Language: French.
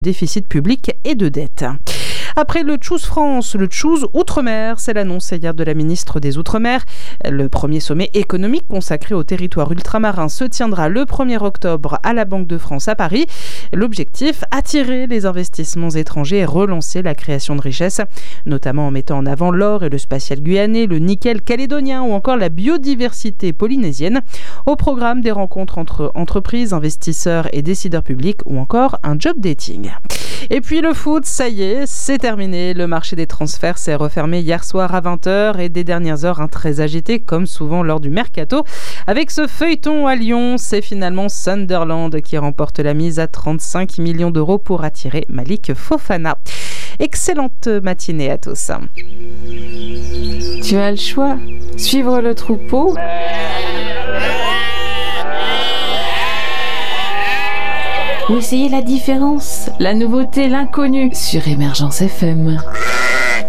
déficit public et de dette. Après le Choose France, le Choose Outre-mer, c'est l'annonce hier de la ministre des Outre-mer. Le premier sommet économique consacré au territoire ultramarin se tiendra le 1er octobre à la Banque de France à Paris. L'objectif, attirer les investissements étrangers et relancer la création de richesses, notamment en mettant en avant l'or et le spatial guyanais, le nickel calédonien ou encore la biodiversité polynésienne. Au programme des rencontres entre entreprises, investisseurs et décideurs publics ou encore un job dating. Et puis le foot, ça y est, c'est terminé. Le marché des transferts s'est refermé hier soir à 20h et des dernières heures très agitées comme souvent lors du mercato. Avec ce feuilleton à Lyon, c'est finalement Sunderland qui remporte la mise à 35 millions d'euros pour attirer Malik Fofana. Excellente matinée à tous. Tu as le choix, suivre le troupeau ou essayer la différence, la nouveauté, l'inconnu sur Émergence FM.